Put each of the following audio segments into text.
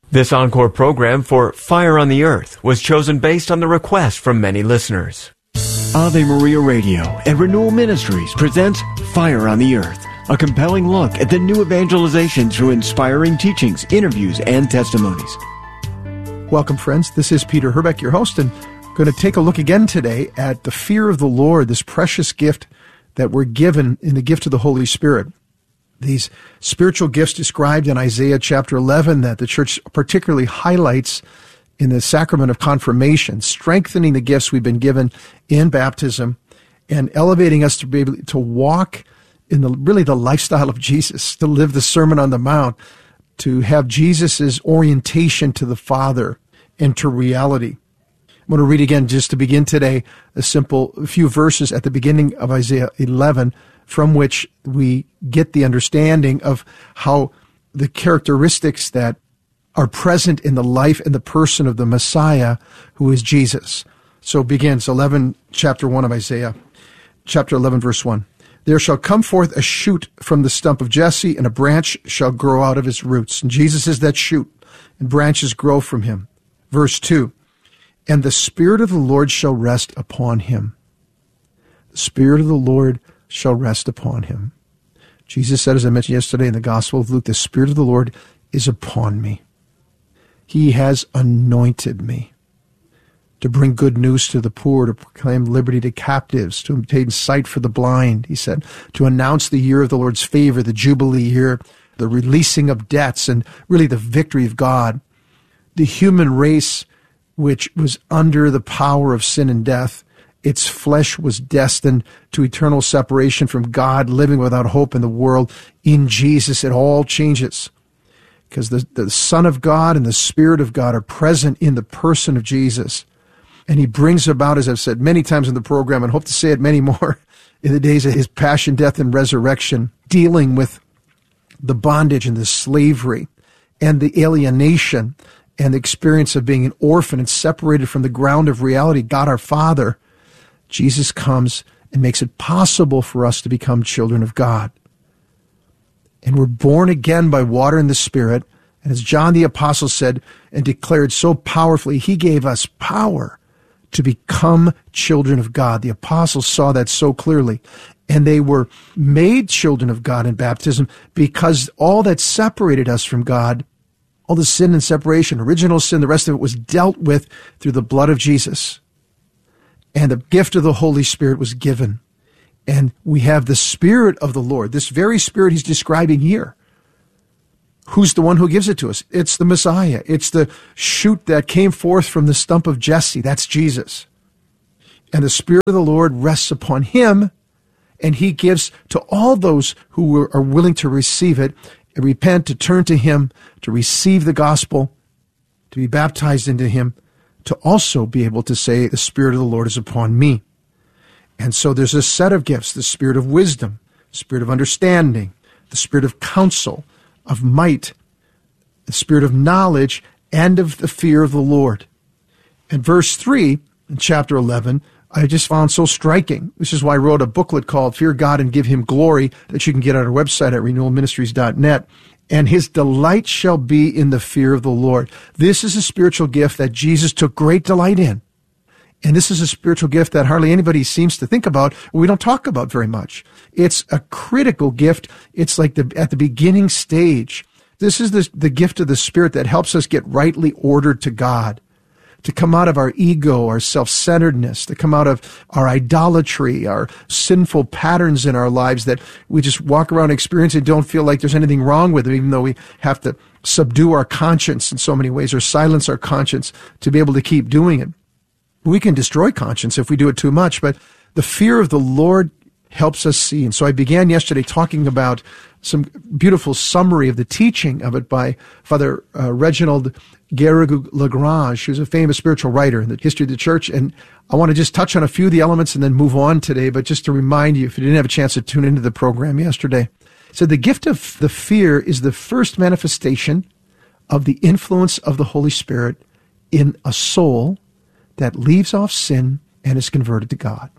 This encore program for Fire on the Earth was chosen based on the request from many listeners. Ave Maria Radio and Renewal Ministries presents Fire on the Earth, a compelling look at the new evangelization through inspiring teachings, interviews, and testimonies. Welcome, friends. This is Peter Herbeck, your host, and going to take a look again today at the fear of the Lord, this precious gift that we're given in the gift of the Holy Spirit. These spiritual gifts described in Isaiah chapter 11 that the church particularly highlights in the sacrament of confirmation, strengthening the gifts we've been given in baptism and elevating us to be able to walk in the lifestyle of Jesus, to live the Sermon on the Mount, to have Jesus's orientation to the Father and to reality. I'm going to read again, just to begin today, a few verses at the beginning of Isaiah 11, from which we get the understanding of how the characteristics that are present in the life and the person of the Messiah, who is Jesus. So it begins chapter 1 of Isaiah, chapter 11, verse 1. There shall come forth a shoot from the stump of Jesse, and a branch shall grow out of his roots. And Jesus is that shoot, and branches grow from him. Verse 2. And the Spirit of the Lord shall rest upon him. The Spirit of the Lord shall rest upon him. Jesus said, as I mentioned yesterday in the Gospel of Luke, the Spirit of the Lord is upon me. He has anointed me to bring good news to the poor, to proclaim liberty to captives, to obtain sight for the blind, he said, to announce the year of the Lord's favor, the Jubilee year, the releasing of debts, and really the victory of God. The human race, which was under the power of sin and death, its flesh was destined to eternal separation from God, living without hope in the world. In Jesus, it all changes, because the Son of God and the Spirit of God are present in the person of Jesus. And he brings about, as I've said many times in the program, and hope to say it many more in the days of his passion, death, and resurrection, dealing with the bondage and the slavery and the alienation and the experience of being an orphan and separated from the ground of reality, God our Father. Jesus comes and makes it possible for us to become children of God. And we're born again by water and the Spirit. And as John the Apostle said and declared so powerfully, he gave us power to become children of God. The apostles saw that so clearly. And they were made children of God in baptism because all that separated us from God, all the sin and separation, original sin, the rest of it was dealt with through the blood of Jesus. And the gift of the Holy Spirit was given. And we have the Spirit of the Lord, this very Spirit he's describing here. Who's the one who gives it to us? It's the Messiah. It's the shoot that came forth from the stump of Jesse. That's Jesus. And the Spirit of the Lord rests upon him, and he gives to all those who are willing to receive it, and repent, to turn to him, to receive the gospel, to be baptized into him, to also be able to say, the Spirit of the Lord is upon me. And so there's a set of gifts: the Spirit of wisdom, the Spirit of understanding, the Spirit of counsel, of might, the Spirit of knowledge, and of the fear of the Lord. And verse 3 in chapter 11, I just found so striking. This is why I wrote a booklet called Fear God and Give Him Glory that you can get on our website at renewalministries.net. And his delight shall be in the fear of the Lord. This is a spiritual gift that Jesus took great delight in. And this is a spiritual gift that hardly anybody seems to think about, or we don't talk about very much. It's a critical gift. It's like at the beginning stage. This is the gift of the Spirit that helps us get rightly ordered to God, to come out of our ego, our self-centeredness, to come out of our idolatry, our sinful patterns in our lives that we just walk around experiencing and don't feel like there's anything wrong with them, even though we have to subdue our conscience in so many ways, or silence our conscience to be able to keep doing it. We can destroy conscience if we do it too much, but the fear of the Lord helps us see. And so I began yesterday talking about some beautiful summary of the teaching of it by Father Reginald Garrigou-Lagrange, who's a famous spiritual writer in the history of the church. And I want to just touch on a few of the elements and then move on today, but just to remind you, if you didn't have a chance to tune into the program yesterday. So the gift of the fear is the first manifestation of the influence of the Holy Spirit in a soul that leaves off sin and is converted to God.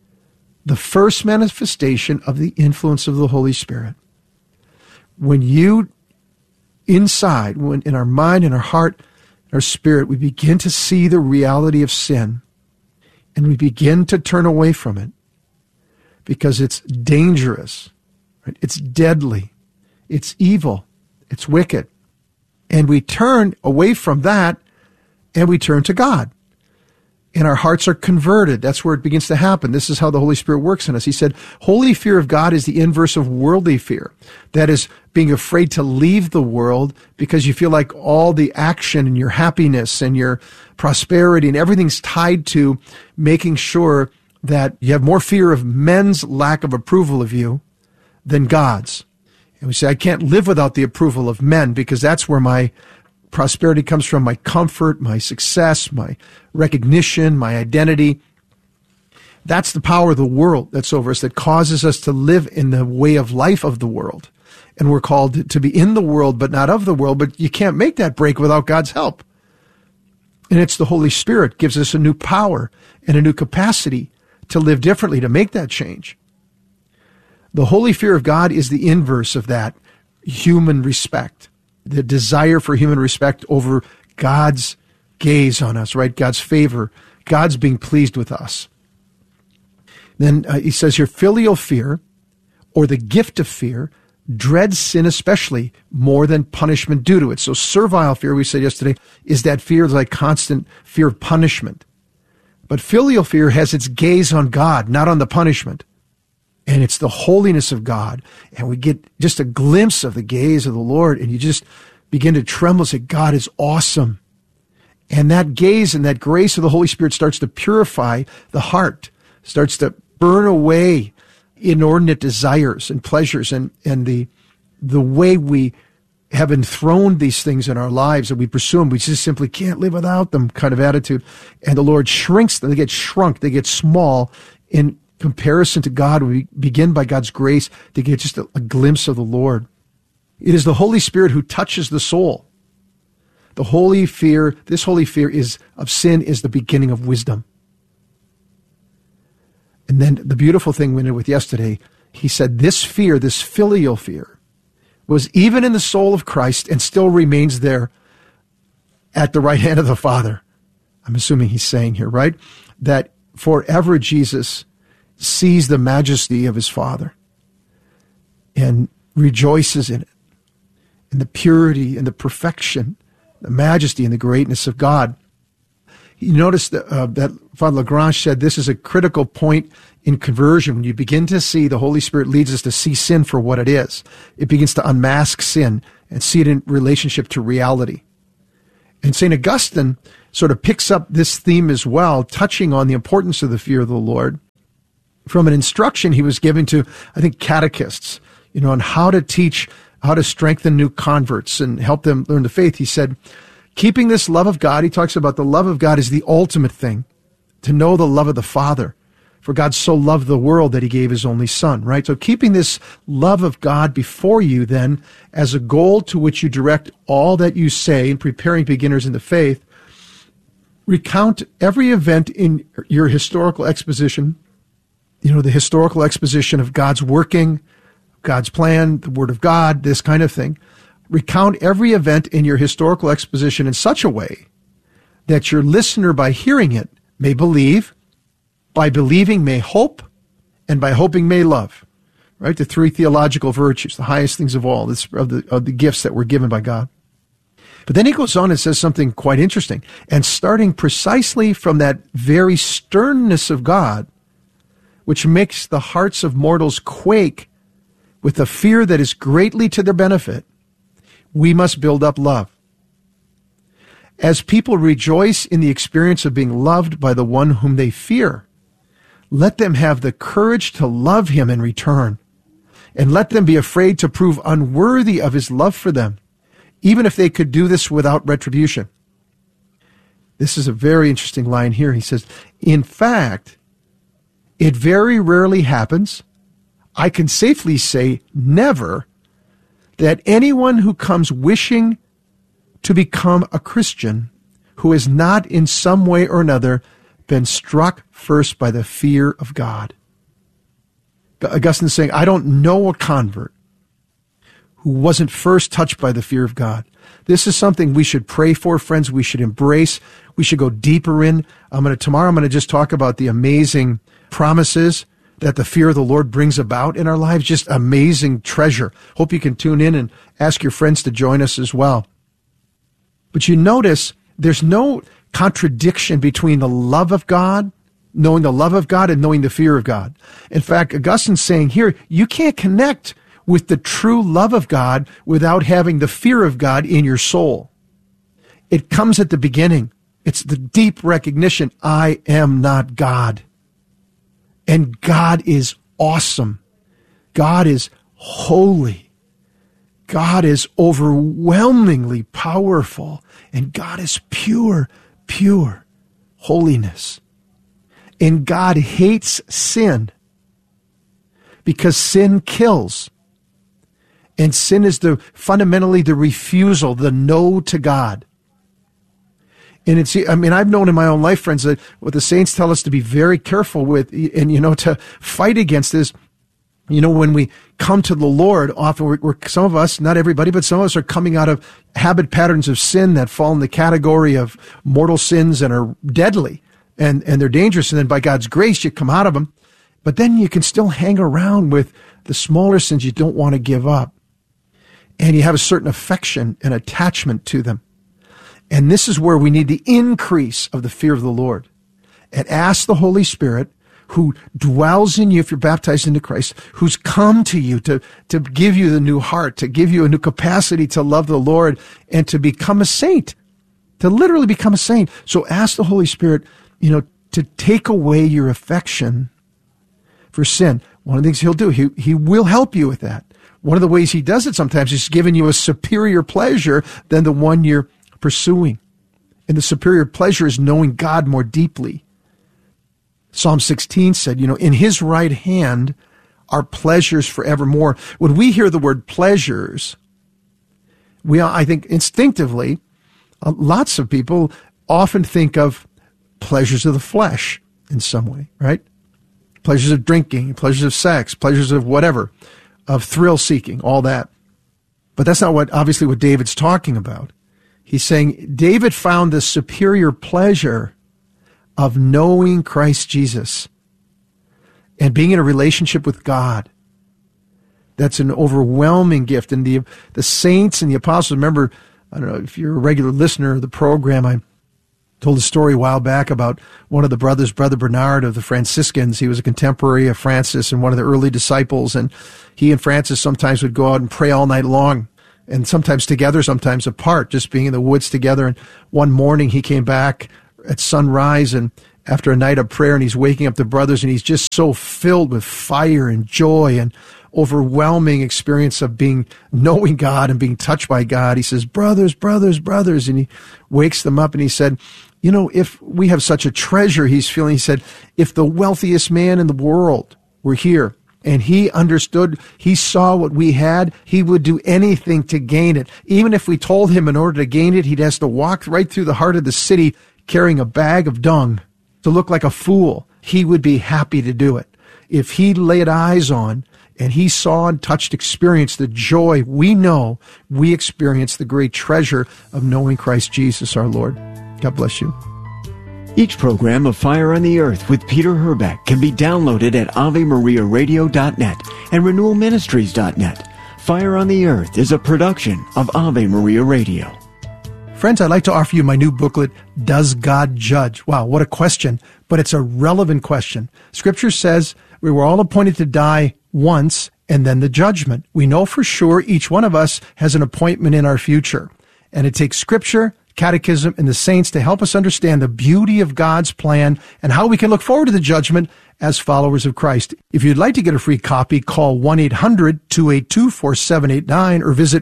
The first manifestation of the influence of the Holy Spirit. When you inside, when in our mind, in our heart, our spirit, we begin to see the reality of sin, and we begin to turn away from it because it's dangerous, right? It's deadly, it's evil, it's wicked. And we turn away from that, and we turn to God. And our hearts are converted. That's where it begins to happen. This is how the Holy Spirit works in us. He said, holy fear of God is the inverse of worldly fear. That is being afraid to leave the world because you feel like all the action and your happiness and your prosperity and everything's tied to making sure that you have more fear of men's lack of approval of you than God's. And we say, I can't live without the approval of men because that's where my prosperity comes from, my comfort, my success, my recognition, my identity. That's the power of the world that's over us that causes us to live in the way of life of the world. And we're called to be in the world, but not of the world. But you can't make that break without God's help. And it's the Holy Spirit gives us a new power and a new capacity to live differently, to make that change. The holy fear of God is the inverse of that human respect. The desire for human respect over God's gaze on us, right? God's favor, God's being pleased with us. Then he says here, filial fear, or the gift of fear, dreads sin especially more than punishment due to it. So servile fear, we said yesterday, is that fear, like constant fear of punishment. But filial fear has its gaze on God, not on the punishment. And it's the holiness of God. And we get just a glimpse of the gaze of the Lord, and you just begin to tremble and say, God is awesome. And that gaze and that grace of the Holy Spirit starts to purify the heart, starts to burn away inordinate desires and pleasures and the way we have enthroned these things in our lives and we pursue them. We just simply can't live without them kind of attitude. And the Lord shrinks them. They get shrunk. They get small in comparison to God. We begin by God's grace to get just a glimpse of the Lord. It is the Holy Spirit who touches the soul. The holy fear, this holy fear of sin is the beginning of wisdom. And then the beautiful thing we did with yesterday, he said this fear, this filial fear, was even in the soul of Christ and still remains there at the right hand of the Father. I'm assuming he's saying here, right? That forever Jesus sees the majesty of his Father and rejoices in it, in the purity and the perfection, the majesty and the greatness of God. You notice that Father Lagrange said this is a critical point in conversion. When you begin to see, the Holy Spirit leads us to see sin for what it is. It begins to unmask sin and see it in relationship to reality. And St. Augustine sort of picks up this theme as well, touching on the importance of the fear of the Lord from an instruction he was giving to, I think, catechists, on how to teach, how to strengthen new converts and help them learn the faith. He said, keeping this love of God, he talks about the love of God is the ultimate thing, to know the love of the Father. For God so loved the world that he gave his only Son, right? So keeping this love of God before you then as a goal to which you direct all that you say in preparing beginners in the faith, recount every event in your historical exposition, the historical exposition of God's working, God's plan, the Word of God, this kind of thing. Recount every event in your historical exposition in such a way that your listener, by hearing it, may believe, by believing may hope, and by hoping may love. Right? The three theological virtues, the highest things of all, of the gifts that were given by God. But then he goes on and says something quite interesting. And starting precisely from that very sternness of God, which makes the hearts of mortals quake with a fear that is greatly to their benefit, we must build up love. As people rejoice in the experience of being loved by the one whom they fear, let them have the courage to love him in return, and let them be afraid to prove unworthy of his love for them, even if they could do this without retribution. This is a very interesting line here. He says, in fact, it very rarely happens, I can safely say never, that anyone who comes wishing to become a Christian who has not in some way or another been struck first by the fear of God. Augustine's saying, I don't know a convert who wasn't first touched by the fear of God. This is something we should pray for, friends. We should embrace. We should go deeper in. Tomorrow I'm going to just talk about the amazing promises that the fear of the Lord brings about in our lives. Just amazing treasure. Hope you can tune in and ask your friends to join us as well. But you notice there's no contradiction between the love of God, knowing the love of God, and knowing the fear of God. In fact, Augustine's saying here, you can't connect with the true love of God without having the fear of God in your soul. It comes at the beginning. It's the deep recognition, I am not God. And God is awesome. God is holy. God is overwhelmingly powerful. And God is pure, pure holiness. And God hates sin because sin kills. And sin is fundamentally the refusal, the no to God. And I've known in my own life, friends, that what the saints tell us to be very careful with and, to fight against is, when we come to the Lord, often we're some of us, not everybody, but some of us are coming out of habit patterns of sin that fall in the category of mortal sins and are deadly and they're dangerous. And then by God's grace, you come out of them. But then you can still hang around with the smaller sins you don't want to give up. And you have a certain affection and attachment to them. And this is where we need the increase of the fear of the Lord. And ask the Holy Spirit, who dwells in you if you're baptized into Christ, who's come to you to give you the new heart, to give you a new capacity to love the Lord and to become a saint, to literally become a saint. So ask the Holy Spirit, to take away your affection for sin. One of the things he'll do, he will help you with that. One of the ways he does it sometimes is giving you a superior pleasure than the one you're pursuing. And the superior pleasure is knowing God more deeply. Psalm 16 said, in his right hand are pleasures forevermore. When we hear the word pleasures, I think instinctively, lots of people often think of pleasures of the flesh in some way, right? Pleasures of drinking, pleasures of sex, pleasures of whatever, of thrill seeking, all that. But that's not what David's talking about. He's saying David found the superior pleasure of knowing Christ Jesus and being in a relationship with God. That's an overwhelming gift. And the saints and the apostles, remember, I don't know if you're a regular listener of the program, I told a story a while back about one of the brothers, Brother Bernard of the Franciscans. He was a contemporary of Francis and one of the early disciples. And he and Francis sometimes would go out and pray all night long, and sometimes together, sometimes apart, just being in the woods together. And one morning he came back at sunrise and after a night of prayer, and he's waking up the brothers, and he's just so filled with fire and joy and overwhelming experience of knowing God and being touched by God. He says, brothers, brothers, brothers. And he wakes them up and he said, if we have such a treasure, he said, if the wealthiest man in the world were here and he understood, he saw what we had, he would do anything to gain it. Even if we told him in order to gain it, he'd have to walk right through the heart of the city carrying a bag of dung to look like a fool. He would be happy to do it. If he laid eyes on and he saw and touched, experienced the joy we know, we experience the great treasure of knowing Christ Jesus our Lord. God bless you. Each program of Fire on the Earth with Peter Herbeck can be downloaded at AveMariaRadio.net and RenewalMinistries.net. Fire on the Earth is a production of Ave Maria Radio. Friends, I'd like to offer you my new booklet, Does God Judge? Wow, what a question, but it's a relevant question. Scripture says we were all appointed to die once and then the judgment. We know for sure each one of us has an appointment in our future. And it takes Scripture, Catechism, and the saints to help us understand the beauty of God's plan and how we can look forward to the judgment as followers of Christ. If you'd like to get a free copy, call 1-800-282-4789 or visit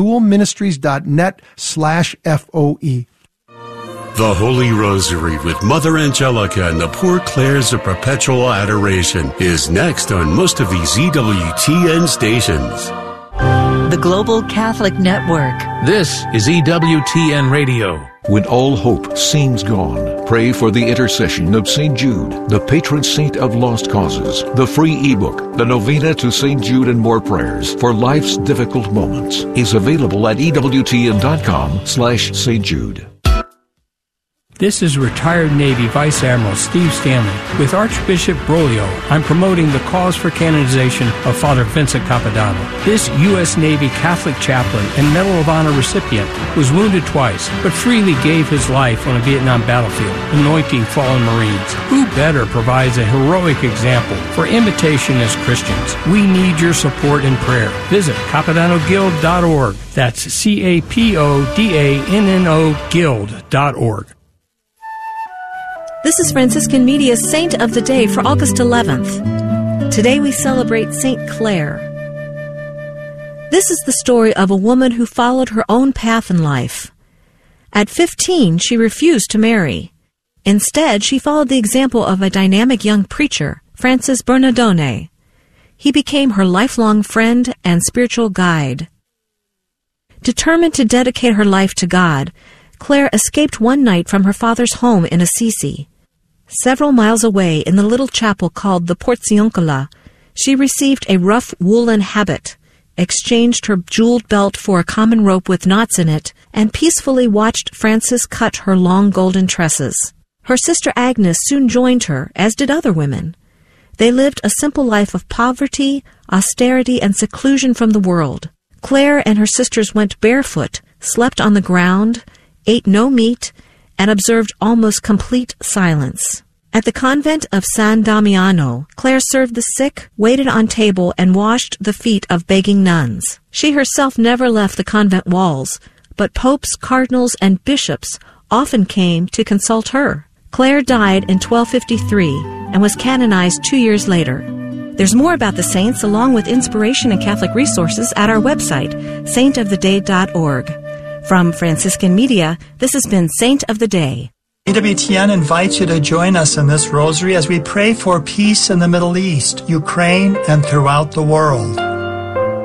renewalministries.net/FOE. The Holy Rosary with Mother Angelica and the Poor Clares of Perpetual Adoration is next on most of these EWTN stations. The Global Catholic Network. This is EWTN Radio. When all hope seems gone, pray for the intercession of St. Jude, the patron saint of lost causes. The free ebook, The Novena to St. Jude and More Prayers for Life's Difficult Moments, is available at EWTN.com/St. Jude. This is retired Navy Vice Admiral Steve Stanley. With Archbishop Broglio, I'm promoting the cause for canonization of Father Vincent Capodanno. This U.S. Navy Catholic chaplain and Medal of Honor recipient was wounded twice, but freely gave his life on a Vietnam battlefield, anointing fallen Marines. Who better provides a heroic example for imitation as Christians? We need your support and prayer. Visit CapodannoGuild.org. That's CAPODANNO Guild.org. This is Franciscan Media's Saint of the Day for August 11th. Today we celebrate Saint Clare. This is the story of a woman who followed her own path in life. At 15, she refused to marry. Instead, she followed the example of a dynamic young preacher, Francis Bernardone. He became her lifelong friend and spiritual guide. Determined to dedicate her life to God, Clare escaped one night from her father's home in Assisi. Several miles away in the little chapel called the Porziuncola, she received a rough woolen habit, exchanged her jeweled belt for a common rope with knots in it, and peacefully watched Francis cut her long golden tresses. Her sister Agnes soon joined her, as did other women. They lived a simple life of poverty, austerity, and seclusion from the world. Clare and her sisters went barefoot, slept on the ground, ate no meat, and observed almost complete silence. At the convent of San Damiano, Clare served the sick, waited on table, and washed the feet of begging nuns. She herself never left the convent walls, but popes, cardinals, and bishops often came to consult her. Clare died in 1253 and was canonized 2 years later. There's more about the saints along with inspiration and Catholic resources at our website, saintoftheday.org. From Franciscan Media, this has been Saint of the Day. EWTN invites you to join us in this rosary as we pray for peace in the Middle East, Ukraine, and throughout the world.